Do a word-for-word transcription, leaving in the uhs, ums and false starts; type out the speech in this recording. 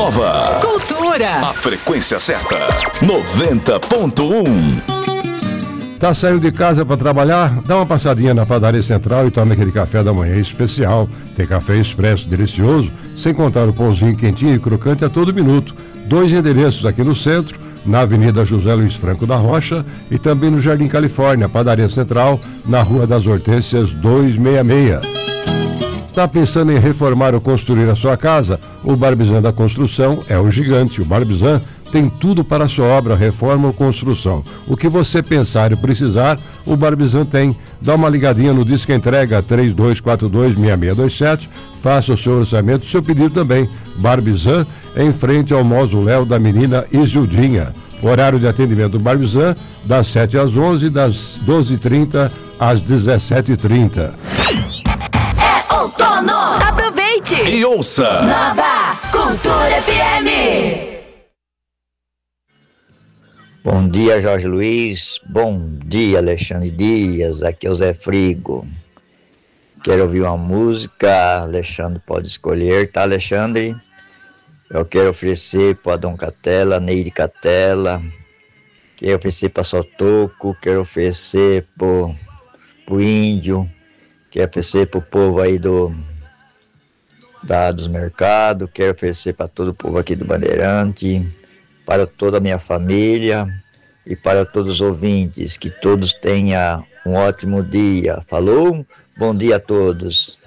Nova. Cultura. A frequência certa. noventa ponto um. Tá saindo de casa para trabalhar? Dá uma passadinha na Padaria Central e tome aquele café da manhã especial. Tem café expresso delicioso, sem contar o pãozinho quentinho e crocante a todo minuto. Dois endereços aqui no centro, na Avenida José Luiz Franco da Rocha e também no Jardim Califórnia, Padaria Central, na Rua das Hortênsias duzentos e sessenta e seis. Está pensando em reformar ou construir a sua casa? O Barbizan da Construção é o gigante. O Barbizan tem tudo para a sua obra, reforma ou construção. O que você pensar e precisar, o Barbizan tem. Dá uma ligadinha no Disque Entrega três dois quatro dois, seis seis dois sete. Faça o seu orçamento, seu pedido também. Barbizan, em frente ao mausoléu da menina Isildinha. Horário de atendimento do Barbizan, das sete às onze, das doze e trinta às dezessete e trinta. Outono. Aproveite E ouça Nova Cultura F M. Bom dia, Jorge Luiz. Bom dia, Alexandre Dias. Aqui é o Zé Frigo. Quero ouvir uma música. Alexandre pode escolher, tá, Alexandre? Eu quero oferecer para Dom Catela, Neide Catela. Quero oferecer para Sotoco. Quero oferecer para o Índio. Quero oferecer para o povo aí do, da, dos mercados. Quero oferecer para todo o povo aqui do Bandeirante. Para toda a minha família. E para todos os ouvintes. Que todos tenham um ótimo dia. Falou? Bom dia a todos.